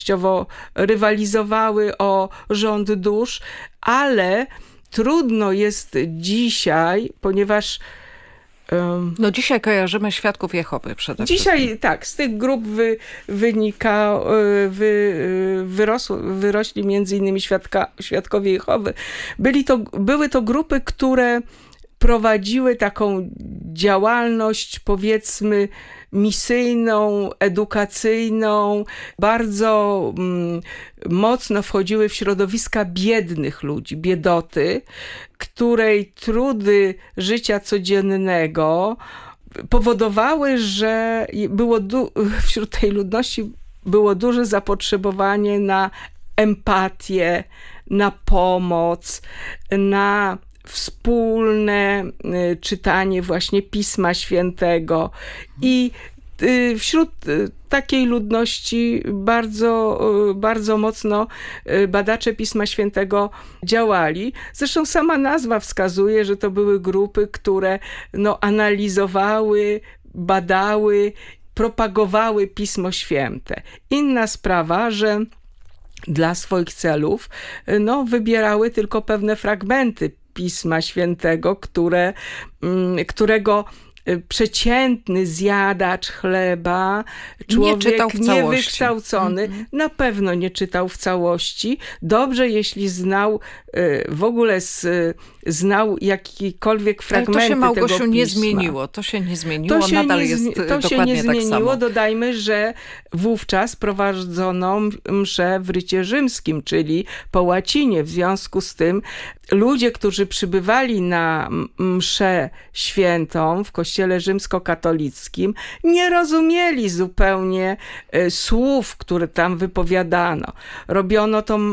rywalizowały o rząd dusz, ale trudno jest dzisiaj, ponieważ dzisiaj kojarzymy Świadków Jehowy przede wszystkim. Dzisiaj tak, z tych grup wyrośli między innymi Świadkowie Jehowy. Były to grupy, które prowadziły taką działalność, powiedzmy, misyjną, edukacyjną, bardzo mocno wchodziły w środowiska biednych ludzi, biedoty, której trudy życia codziennego powodowały, że wśród tej ludności było duże zapotrzebowanie na empatię, na pomoc, na wspólne czytanie właśnie Pisma Świętego i wśród takiej ludności bardzo mocno badacze Pisma Świętego działali. Zresztą sama nazwa wskazuje, że to były grupy, które analizowały, badały, propagowały Pismo Święte. Inna sprawa, że dla swoich celów wybierały tylko pewne fragmenty Pisma Świętego, którego przeciętny zjadacz chleba, człowiek niewykształcony, na pewno nie czytał w całości. Dobrze, jeśli znał jakikolwiek fragmenty tego pisma. To się, Małgosiu, nie zmieniło. To się nie zmieniło, nadal jest dokładnie tak samo. Dodajmy, że wówczas prowadzono mszę w rycie rzymskim, czyli po łacinie. W związku z tym ludzie, którzy przybywali na mszę świętą w kościele rzymskokatolickim, nie rozumieli zupełnie słów, które tam wypowiadano. Robiono to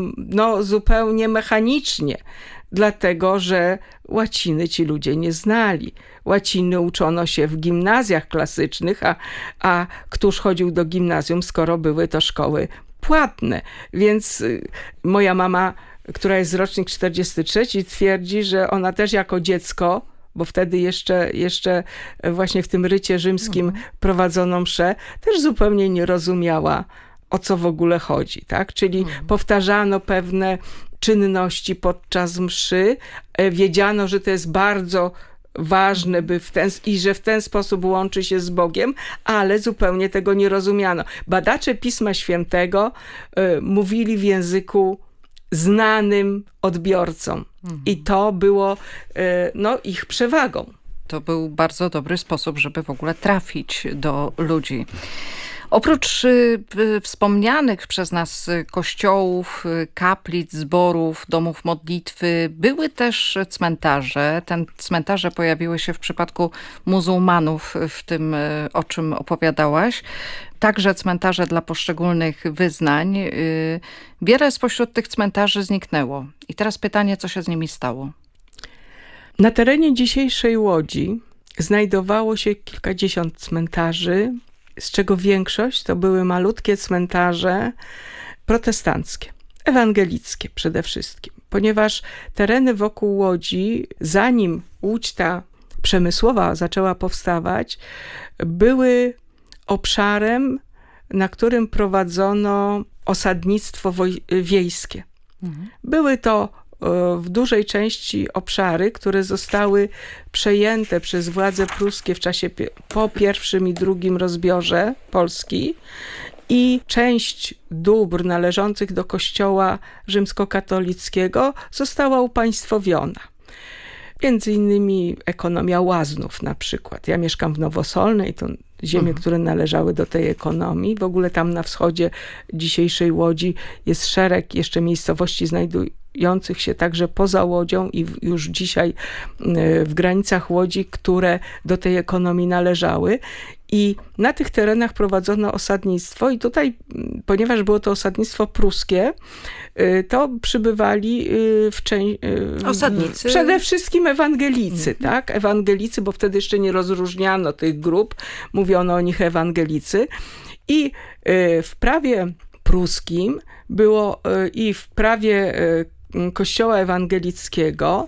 zupełnie mechanicznie, dlatego że łaciny ci ludzie nie znali. Łaciny uczono się w gimnazjach klasycznych, a któż chodził do gimnazjum, skoro były to szkoły płatne. Więc moja mama, która jest z rocznik 43, twierdzi, że ona też jako dziecko, bo wtedy jeszcze właśnie w tym rycie rzymskim prowadzono mszę, też zupełnie nie rozumiała, o co w ogóle chodzi, tak? Czyli powtarzano pewne czynności podczas mszy, wiedziano, że to jest bardzo ważne, i że w ten sposób łączy się z Bogiem, ale zupełnie tego nie rozumiano. Badacze Pisma Świętego mówili w języku znanym odbiorcom i to było ich przewagą. To był bardzo dobry sposób, żeby w ogóle trafić do ludzi. Oprócz wspomnianych przez nas kościołów, kaplic, zborów, domów modlitwy, były też cmentarze. Te cmentarze pojawiły się w przypadku muzułmanów, w tym, o czym opowiadałaś. Także cmentarze dla poszczególnych wyznań. Wiele spośród tych cmentarzy zniknęło. I teraz pytanie, co się z nimi stało? Na terenie dzisiejszej Łodzi znajdowało się kilkadziesiąt cmentarzy, z czego większość to były malutkie cmentarze protestanckie, ewangelickie przede wszystkim, ponieważ tereny wokół Łodzi, zanim Łódź ta przemysłowa zaczęła powstawać, były obszarem, na którym prowadzono osadnictwo wiejskie. Były to w dużej części obszary, które zostały przejęte przez władze pruskie w czasie po pierwszym i drugim rozbiorze Polski i część dóbr należących do Kościoła rzymskokatolickiego została upaństwowiona. Między innymi ekonomia Łaznów na przykład. Ja mieszkam w Nowosolnej, to ziemie, które należały do tej ekonomii. W ogóle tam na wschodzie dzisiejszej Łodzi jest szereg jeszcze miejscowości znajdujących się także poza Łodzią i już dzisiaj w granicach Łodzi, które do tej ekonomii należały. I na tych terenach prowadzono osadnictwo i tutaj, ponieważ było to osadnictwo pruskie, to przybywali osadnicy. Przede wszystkim ewangelicy, tak? Ewangelicy, bo wtedy jeszcze nie rozróżniano tych grup, mówiono o nich ewangelicy. I w prawie pruskim było i w prawie Kościoła ewangelickiego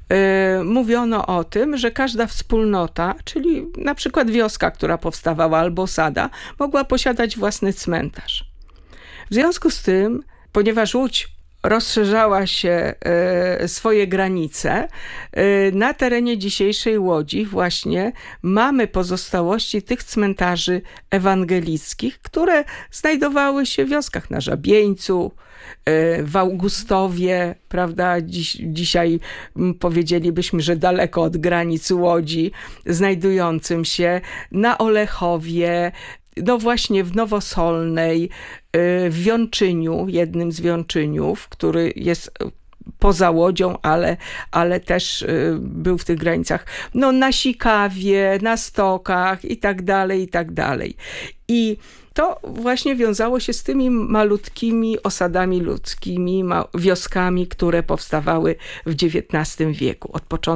mówiono o tym, że każda wspólnota, czyli na przykład wioska, która powstawała, albo osada, mogła posiadać własny cmentarz. W związku z tym, ponieważ Łódź rozszerzała się swoje granice, na terenie dzisiejszej Łodzi właśnie mamy pozostałości tych cmentarzy ewangelickich, które znajdowały się w wioskach na Żabieńcu, w Augustowie, prawda, dzisiaj powiedzielibyśmy, że daleko od granic Łodzi, znajdującym się na Olechowie, no właśnie w Nowosolnej, w Wiączyniu, jednym z Wiączyniów, który jest poza Łodzią, ale też był w tych granicach, no na Sikawie, na Stokach i tak dalej, i tak dalej. I to właśnie wiązało się z tymi malutkimi osadami ludzkimi, wioskami, które powstawały w XIX wieku,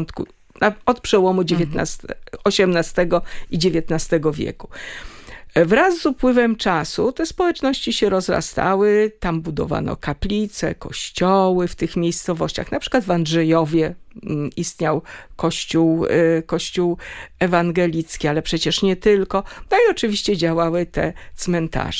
od przełomu XVIII i XIX wieku. Wraz z upływem czasu te społeczności się rozrastały, tam budowano kaplice, kościoły w tych miejscowościach. Na przykład w Andrzejowie istniał kościół ewangelicki, ale przecież nie tylko. No i oczywiście działały te cmentarze.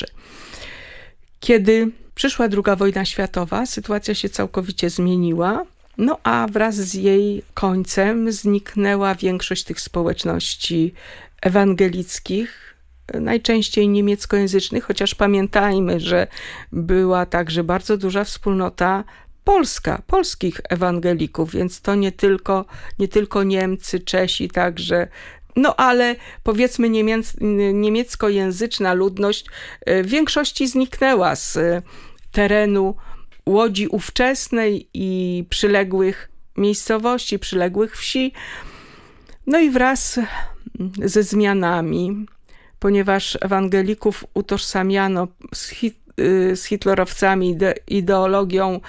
Kiedy przyszła II wojna światowa, sytuacja się całkowicie zmieniła. No a wraz z jej końcem zniknęła większość tych społeczności ewangelickich, najczęściej niemieckojęzycznych, chociaż pamiętajmy, że była także bardzo duża wspólnota polskich ewangelików, więc to nie tylko Niemcy, Czesi także, no ale powiedzmy niemieckojęzyczna ludność w większości zniknęła z terenu Łodzi ówczesnej i przyległych miejscowości, przyległych wsi. No i wraz ze zmianami, ponieważ ewangelików utożsamiano z hitlerowcami, ideologią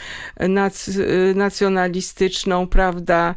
nacjonalistyczną, prawda?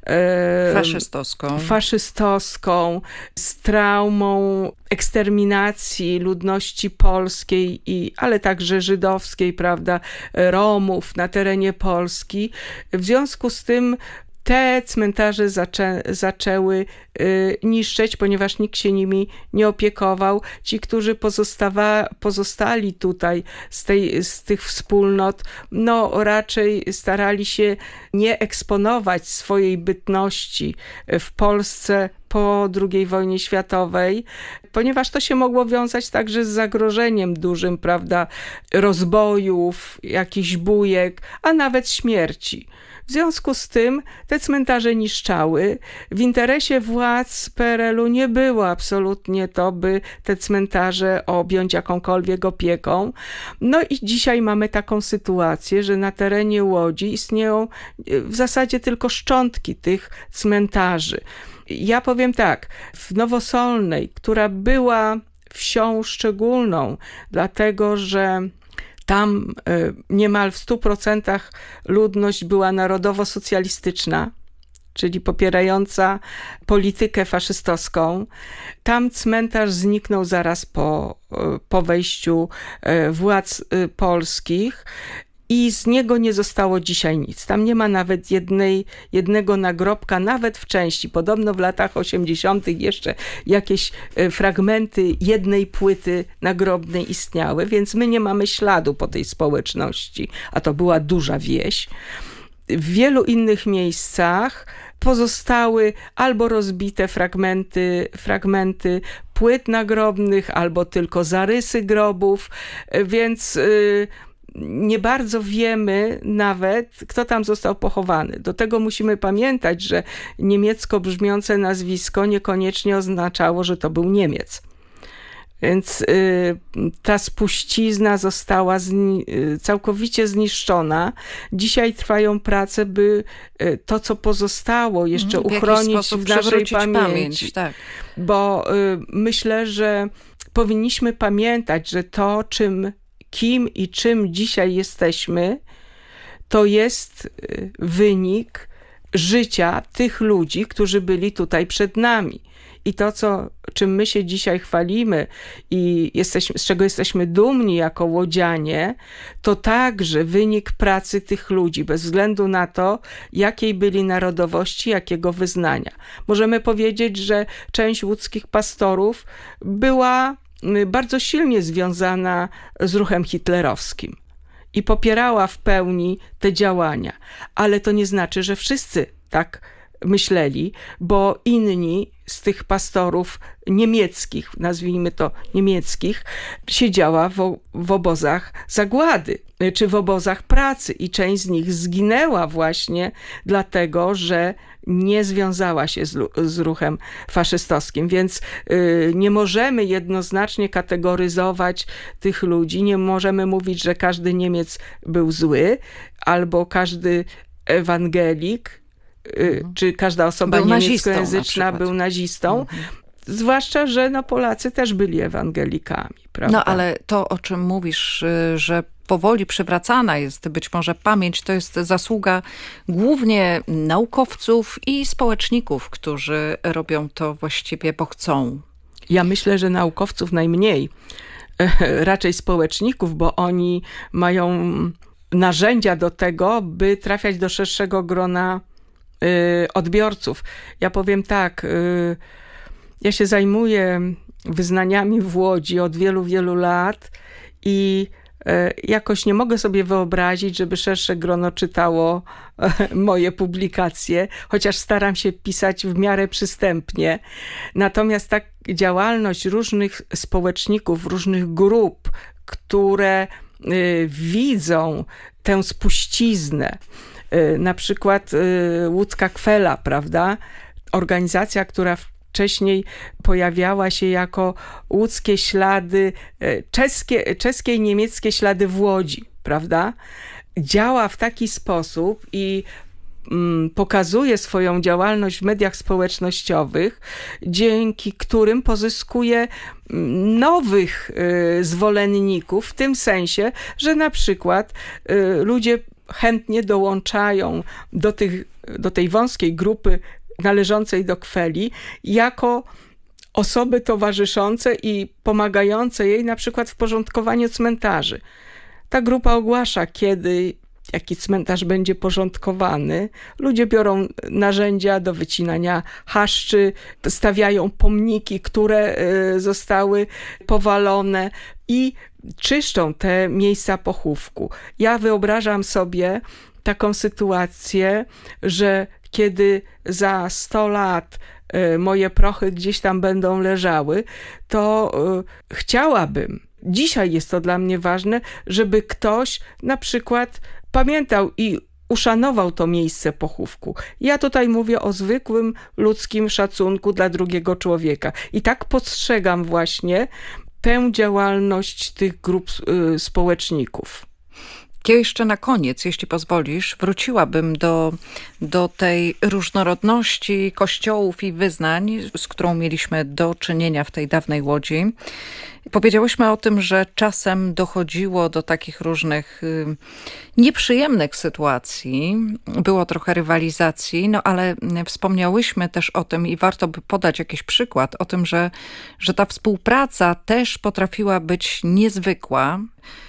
Faszystowską, z traumą eksterminacji ludności polskiej, ale także żydowskiej, prawda? Romów na terenie Polski. W związku z tym te cmentarze zaczęły niszczeć, ponieważ nikt się nimi nie opiekował. Ci, którzy pozostali tutaj z tych wspólnot, no raczej starali się nie eksponować swojej bytności w Polsce po II wojnie światowej, ponieważ to się mogło wiązać także z zagrożeniem dużym, prawda, rozbojów, jakichś bójek, a nawet śmierci. W związku z tym te cmentarze niszczały. W interesie władz PRL-u nie było absolutnie to, by te cmentarze objąć jakąkolwiek opieką. No i dzisiaj mamy taką sytuację, że na terenie Łodzi istnieją w zasadzie tylko szczątki tych cmentarzy. Ja powiem tak, w Nowosolnej, która była wsią szczególną, dlatego że tam niemal w 100% ludność była narodowo-socjalistyczna, czyli popierająca politykę faszystowską. Tam cmentarz zniknął zaraz po wejściu władz polskich i z niego nie zostało dzisiaj nic. Tam nie ma nawet jednego nagrobka, nawet w części. Podobno w latach 80. jeszcze jakieś fragmenty jednej płyty nagrobnej istniały, więc my nie mamy śladu po tej społeczności, a to była duża wieś. W wielu innych miejscach pozostały albo rozbite fragmenty płyt nagrobnych, albo tylko zarysy grobów, więc nie bardzo wiemy nawet, kto tam został pochowany. Do tego musimy pamiętać, że niemiecko brzmiące nazwisko niekoniecznie oznaczało, że to był Niemiec. Więc ta spuścizna została całkowicie zniszczona. Dzisiaj trwają prace, by to, co pozostało, jeszcze uchronić w naszej pamięci. Tak. Bo myślę, że powinniśmy pamiętać, że to, kim i czym dzisiaj jesteśmy, to jest wynik życia tych ludzi, którzy byli tutaj przed nami. I to, czym my się dzisiaj chwalimy i z czego jesteśmy dumni jako łodzianie, to także wynik pracy tych ludzi, bez względu na to, jakiej byli narodowości, jakiego wyznania. Możemy powiedzieć, że część łódzkich pastorów była bardzo silnie związana z ruchem hitlerowskim i popierała w pełni te działania. Ale to nie znaczy, że wszyscy tak myśleli, bo inni z tych pastorów niemieckich, nazwijmy to niemieckich, siedziała w obozach zagłady, czy w obozach pracy i część z nich zginęła właśnie dlatego, że nie związała się z ruchem faszystowskim, więc nie możemy jednoznacznie kategoryzować tych ludzi, nie możemy mówić, że każdy Niemiec był zły, albo każdy ewangelik, czy każda osoba niemieckojęzyczna był nazistą. Zwłaszcza, że Polacy też byli ewangelikami, prawda? No ale to, o czym mówisz, że powoli przywracana jest być może pamięć, to jest zasługa głównie naukowców i społeczników, którzy robią to właściwie, bo chcą. Ja myślę, że naukowców najmniej. Raczej społeczników, bo oni mają narzędzia do tego, by trafiać do szerszego grona odbiorców. Ja powiem tak, ja się zajmuję wyznaniami w Łodzi od wielu, wielu lat i jakoś nie mogę sobie wyobrazić, żeby szersze grono czytało moje publikacje, chociaż staram się pisać w miarę przystępnie. Natomiast tak działalność różnych społeczników, różnych grup, które widzą tę spuściznę, na przykład Łódzka Kwela, prawda? Organizacja, która wcześniej pojawiała się jako łódzkie ślady, czeskie i niemieckie ślady w Łodzi, prawda? Działa w taki sposób i pokazuje swoją działalność w mediach społecznościowych, dzięki którym pozyskuje nowych zwolenników, w tym sensie, że na przykład ludzie chętnie dołączają do tej wąskiej grupy należącej do Kweli jako osoby towarzyszące i pomagające jej na przykład w porządkowaniu cmentarzy. Ta grupa ogłasza, kiedy jaki cmentarz będzie porządkowany. Ludzie biorą narzędzia do wycinania chaszczy, stawiają pomniki, które zostały powalone i czyszczą te miejsca pochówku. Ja wyobrażam sobie taką sytuację, że kiedy za 100 lat moje prochy gdzieś tam będą leżały, to chciałabym, dzisiaj jest to dla mnie ważne, żeby ktoś na przykład pamiętał i uszanował to miejsce pochówku. Ja tutaj mówię o zwykłym ludzkim szacunku dla drugiego człowieka. I tak postrzegam właśnie tę działalność tych grup społeczników. Ja jeszcze na koniec, jeśli pozwolisz, wróciłabym do tej różnorodności kościołów i wyznań, z którą mieliśmy do czynienia w tej dawnej Łodzi. Powiedziałyśmy o tym, że czasem dochodziło do takich różnych nieprzyjemnych sytuacji. Było trochę rywalizacji, no ale wspomniałyśmy też o tym i warto by podać jakiś przykład o tym, że ta współpraca też potrafiła być niezwykła.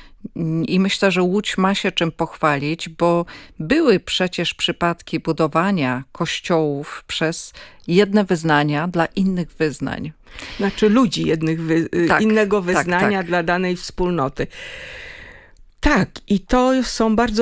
I myślę, że Łódź ma się czym pochwalić, bo były przecież przypadki budowania kościołów przez jedne wyznania dla innych wyznań. Znaczy ludzi innego wyznania dla danej wspólnoty. Tak, i to są bardzo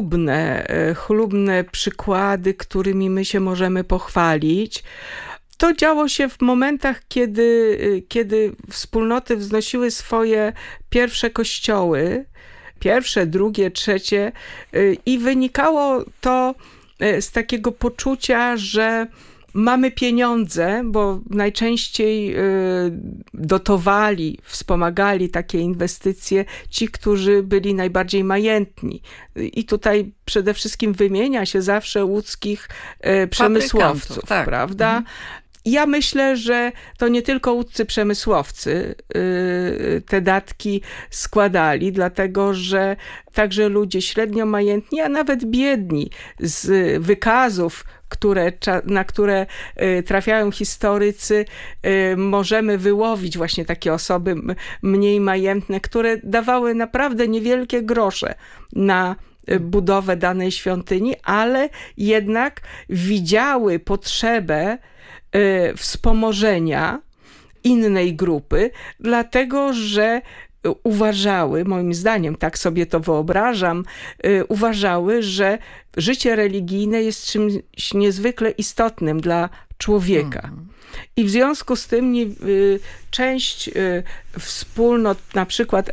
chlubne przykłady, którymi my się możemy pochwalić. To działo się w momentach, kiedy wspólnoty wznosiły swoje pierwsze kościoły, pierwsze, drugie, trzecie i wynikało to z takiego poczucia, że mamy pieniądze, bo najczęściej dotowali, wspomagali takie inwestycje ci, którzy byli najbardziej majętni. I tutaj przede wszystkim wymienia się zawsze łódzkich przemysłowców, tak, prawda? Mhm. Ja myślę, że to nie tylko łódzcy przemysłowcy te datki składali, dlatego że także ludzie średnio majętni, a nawet biedni z wykazów, na które trafiają historycy, możemy wyłowić właśnie takie osoby mniej majętne, które dawały naprawdę niewielkie grosze na budowę danej świątyni, ale jednak widziały potrzebę wspomożenia innej grupy, dlatego że uważały, moim zdaniem, tak sobie to wyobrażam, uważały, że życie religijne jest czymś niezwykle istotnym dla człowieka. I w związku z tym część wspólnot, na przykład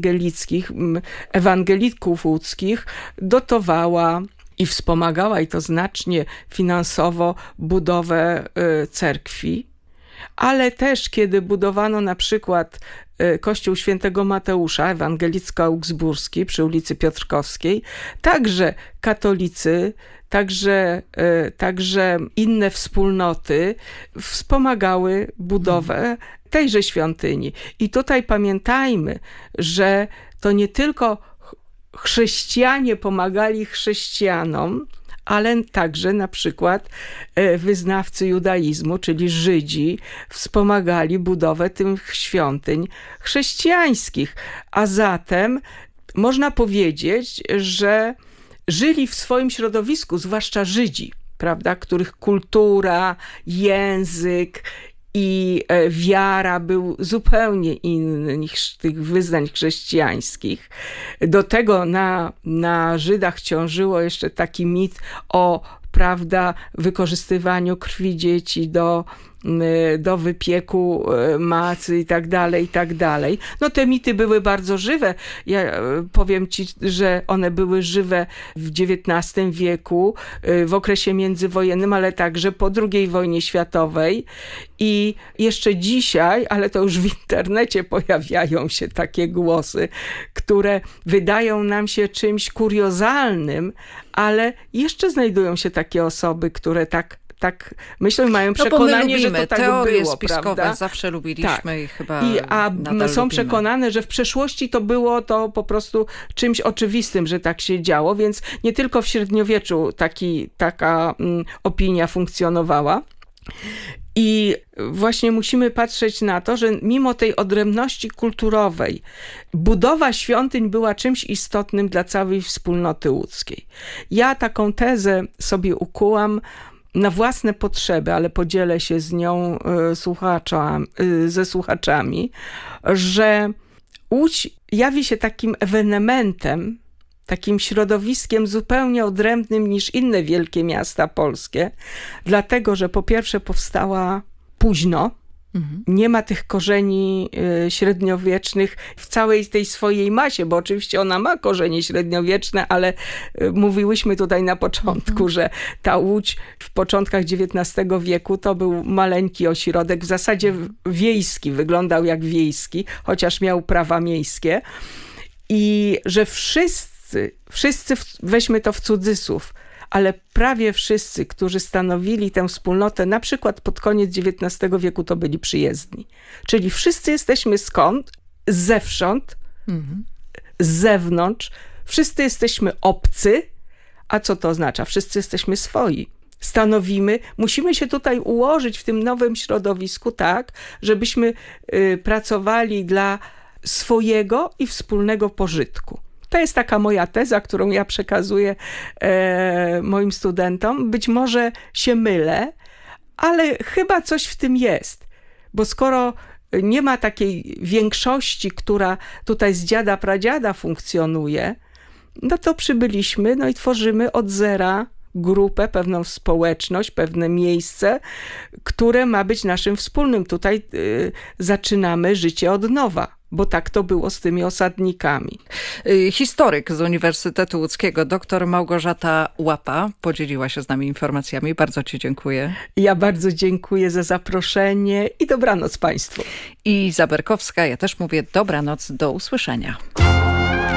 ewangelików łódzkich, dotowała i wspomagała, i to znacznie finansowo, budowę cerkwi. Ale też, kiedy budowano na przykład kościół świętego Mateusza, ewangelicko-augsburski przy ulicy Piotrkowskiej, także katolicy, także inne wspólnoty wspomagały budowę tejże świątyni. I tutaj pamiętajmy, że to nie tylko chrześcijanie pomagali chrześcijanom, ale także na przykład wyznawcy judaizmu, czyli Żydzi, wspomagali budowę tych świątyń chrześcijańskich. A zatem można powiedzieć, że żyli w swoim środowisku, zwłaszcza Żydzi, prawda, których kultura, język i wiara był zupełnie inny niż tych wyznań chrześcijańskich. Do tego na Żydach ciążyło jeszcze taki mit o, prawda, wykorzystywaniu krwi dzieci do wypieku macy i tak dalej, i tak dalej. No te mity były bardzo żywe. Ja powiem ci, że one były żywe w XIX wieku, w okresie międzywojennym, ale także po II wojnie światowej. I jeszcze dzisiaj, ale to już w internecie pojawiają się takie głosy, które wydają nam się czymś kuriozalnym, ale jeszcze znajdują się takie osoby, które tak myślę, mają przekonanie, że to tak teorie było, spiskowe, prawda? Zawsze lubiliśmy tak. i chyba nadal są lubimy. przekonane, że w przeszłości to było to po prostu czymś oczywistym, że tak się działo, więc nie tylko w średniowieczu taka opinia funkcjonowała. I właśnie musimy patrzeć na to, że mimo tej odrębności kulturowej budowa świątyń była czymś istotnym dla całej wspólnoty łódzkiej. Ja taką tezę sobie ukułam na własne potrzeby, ale podzielę się z nią ze słuchaczami, że Łódź jawi się takim ewenementem, takim środowiskiem zupełnie odrębnym niż inne wielkie miasta polskie, dlatego, że po pierwsze powstała późno, nie ma tych korzeni średniowiecznych w całej tej swojej masie, bo oczywiście ona ma korzenie średniowieczne, ale mówiłyśmy tutaj na początku, że ta Łódź w początkach XIX wieku to był maleńki ośrodek, w zasadzie wiejski, wyglądał jak wiejski, chociaż miał prawa miejskie. I że wszyscy, weźmy to w cudzysłów, ale prawie wszyscy, którzy stanowili tę wspólnotę, na przykład pod koniec XIX wieku, to byli przyjezdni. Czyli wszyscy jesteśmy skąd? Zewsząd, z zewnątrz. Wszyscy jesteśmy obcy. A co to oznacza? Wszyscy jesteśmy swoi. Stanowimy, musimy się tutaj ułożyć w tym nowym środowisku tak, żebyśmy pracowali dla swojego i wspólnego pożytku. To jest taka moja teza, którą ja przekazuję moim studentom. Być może się mylę, ale chyba coś w tym jest. Bo skoro nie ma takiej większości, która tutaj z dziada pradziada funkcjonuje, no to przybyliśmy, no i tworzymy od zera grupę, pewną społeczność, pewne miejsce, które ma być naszym wspólnym. Tutaj zaczynamy życie od nowa, bo tak to było z tymi osadnikami. Historyk z Uniwersytetu Łódzkiego, dr Małgorzata Łapa, podzieliła się z nami informacjami. Bardzo ci dziękuję. Ja bardzo dziękuję za zaproszenie i dobranoc Państwu. I Zaberkowska, ja też mówię dobranoc, do usłyszenia.